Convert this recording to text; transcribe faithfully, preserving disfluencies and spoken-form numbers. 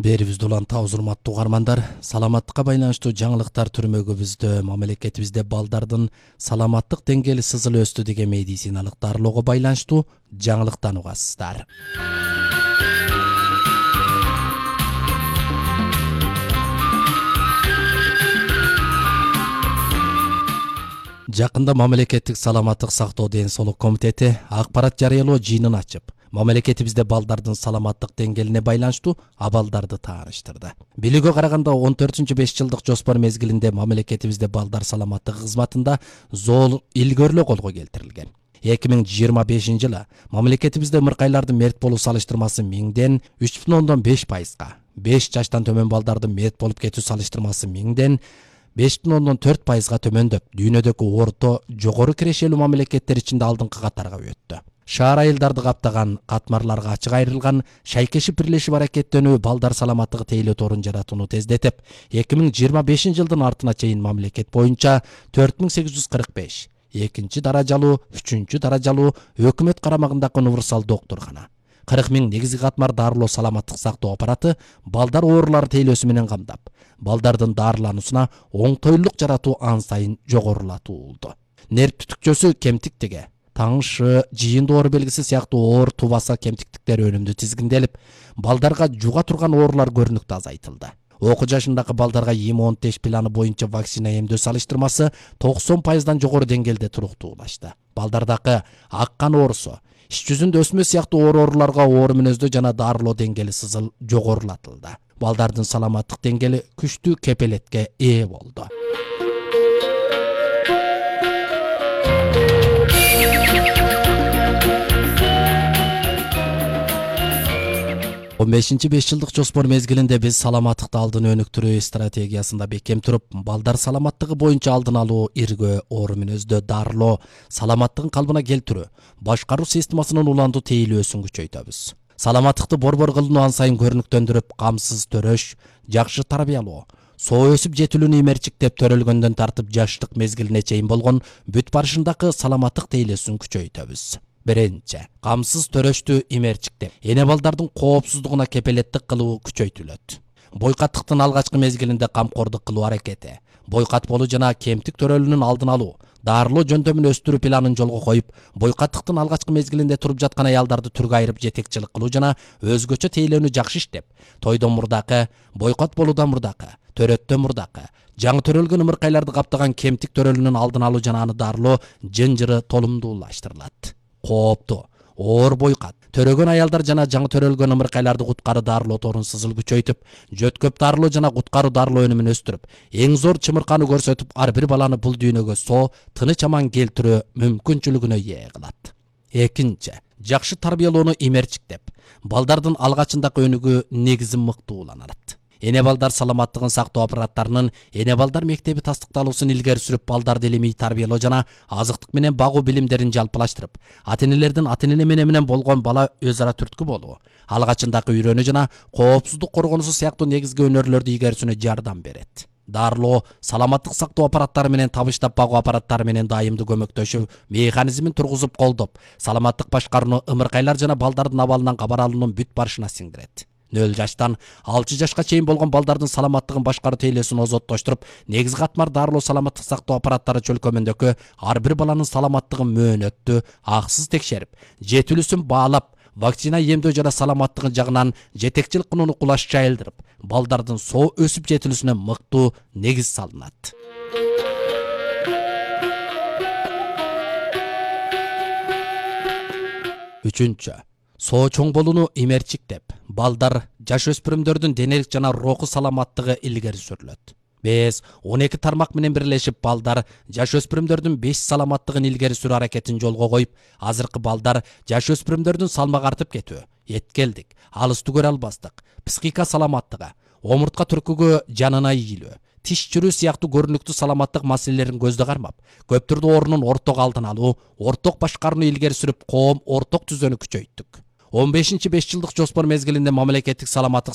Берибизде улантабыз урматтуу угармандар. Саламаттыкка байланыштуу жаңылыктар түрмөгүбүздө мамлекетибизде балдардын саламаттык деңгээли сызыл өстү деген медициналык дарылоого байланыштуу жаңылыктан угасыздар. Жакында мамлекеттик саламаттык сактоо ден соолук комитети акпарат жарыялоо жыйынын ачып, мамлекетибизде балдардын саламаттык деңгээлине байланыштуу абалдарды тааныштырды. Билүүгө караганда он төртүнчү беш жылдык жоспор мезгилинде мамлекетибизде балдар саламаттыгы кызматында зор илгөрлөө колго келтирилген. эки миң жыйырма бешинчи жылы мамлекетибизде ымыркайлардын мерт болуу салыштырмасы миңден үч бүтүн ондон беш пайызга, беш жаштан төмөн балдардын мерт болуп кетүү салыштырмасы миңден беш бүтүн ондон төрт пайызга төмөндөп, дүйнөдөгү орто жогору кирешелүү мамлекеттер ичинде алдыңкы катарга өттү. Шаар айылдарды каптаган, катмарларга ачык айрылган шайкешип бирлешип аракеттенүү балдар саламаттыгы тейлөө торун жаратууну тездетип, эки миң жыйырма бешинчи жылдын артына чейин мамлекет боюнча төрт миң сегиз жүз кырк беш, экинчи даражалуу, үчүнчү даражалуу өкмөт карамагындагы универсал доктуркана, кырк миң негизги катмар дарылоо саламаттык сактоо аппараты балдар оорулары тейлөөсү менен камдап, балдардын дарылануусуна оңтойлуулук жаратуу ан сайын жогорулатуулду. Нерв түтүкчөсү кемтиктиги, таңшы, жийын доору белгиси сыяктуу оор тубаса кемтиктиктер өнүмдү тизгинделип, балдарга жуга турган оорулар көрүнүктүү азайтылды. Окуу жашындагы балдарга иммунитет планы боюнча вакцина эмдөө салыштырмасы токсон пайыздан жогору деңгээлде туруктуулашты. Балдардагы ак кан оорусу, ич жүзүндө өсмө сыяктуу оор ооруларга оор мүнөздүү жана дарылоо деңгээли сызыл жогорулатылды. Балдардын саламаттык деңгээли күчтүү кепелетке ээ болду. он бешинчи беш жылдык жоспор мезгилинде биз саламаттыкты алдын өнүктүрүү стратегиясында бекем туруп, балдар саламаттыгы боюнча алдын алуу, иргөө, оору мүнөздө дарылоо, саламаттыгын калыбына келтирүү, башкаруу системасынын уландуу тейлөөсүн күчөйтөбүз. Саламаттыкты борбор кылууну ан сайын көрүнүктөндүрүп, камсыз төрөш, жакшы тарбиялоо, соо өсүп жетилүүнү имерчиктеп төрөлгөндөн тартып жаштык мезгилине чейин болгон бүт барышындагы саламаттык тейлөөсүн күчөйтөбүз. Биринчи, камсыз төрөштү имерчиктеп, эне балдардын коопсуздугуна кепелеттик кылуу күчөйтүлөт. Бойкаттыктын алгачкы мезгилинде камкордук кылуу аракети, бойкат болуу жана кемтик төрөлүүнүн алдын алуу, дарылоо жөндөмүн өстүрүү планын жолго коюп, бойкаттыктын алгачкы мезгилинде туруп жаткан аялдарды түргө айырып жетекчилик кылуу жана өзгөчө тейлөөнү жакшы иштеп, тойдон мурдакы, бойкат болуудан мурдакы, төрөттөн мурдакы, жаңы төрөлгөн ымыркайларды каптаган кемтик төрөлүүнүн алдын алуу жана аны дарылоо жынжыры толумдуулаштырылат. Кооптуу, оор бойкат, төрөгөн аялдар жана жаңы төрөлгөн ымыркайларды куткаруу дарылоо торун сызыл күчөйтүп, жөткөп дарылоо жана куткаруу дарылоо өнүмүн өстүрүп, эң зор чымырканы көрсөтүп, ар бир баланы бул дүйнөгө соо, тыныч аман келтирүү мүмкүнчүлүгүнө ээ кылат. Экинчи, жакшы тарбиялоону имерчиктеп, балдардын алгачындагы өнүгүү негизи мыктууланат. Эне балдар саламаттыгын сактоо аппараттарынын эне балдар мектеби тастыкталуусун илгери сүрүп, балдарды илимий тарбиялоо жана азыктык менен багуу билимдерин жалпылаштырып, ата-энелердин ата-эне менен болгон бала өз ара түрткү болуу, алгачындагы үйрөнүү жана коопсуздук коргонусу сыяктуу негизги өнөрлөрдү ийгерүүсүнө жардам берет. Дарылоо, саламаттык сактоо аппараттары менен табыштап багуу аппараттары менен дайымдуу көмөктөшүү механизмин тургузуп колдоп, саламаттык башкарууну ымыркайлар жана балдардын абалынан кабар алуунун бүт барышына сиңдирет. нөл жаштан алты жашка чейин болгон балдардын саламаттыгын башкаруу тейлөөсүн озоттоштуруп, негизги катмар дарылоо саламаттык сактоо аппараттары чөлкөмүндөгү ар бир баланын саламаттыгын мөөнөттүү, аксыз текшерип, жетилүүсүн баалап, вакцина эмдөө жана саламаттыгын жагынан жетекчилик кылууну кулаш жайылдырып, балдардын соо өсүп жетилүүсүнө мыктуу негиз салынат. Үчүнчү, соо чоң болууну имерчиктеп, балдар, жаш өспүрүмдөрдүн денелик жана руху саламаттыгы илгери сүрүлөт. Биз он эки тармак менен бирлешип, балдар, жаш өспүрүмдөрдүн беш саламаттыгын илгери сүрүү аракетин жолго коюп, азыркы балдар, жаш өспүрүмдөрдүн салмагы артып кетүү, эткелдик, алысты көрө албастык, психика саламаттыгы, омуртка түркүгө жанына ийилүү, тиш чүрүү сыяктуу көрүнүктүү саламаттык маселелерин көздө кармап, көп түрдүү оорунун орток алдын алуу, орток башкарууну илгери сүрүп, коом орток түзүүнү күчөйттүк. он бешинчи беш жылдык жоспор мезгилинде мамлекеттик саламаттык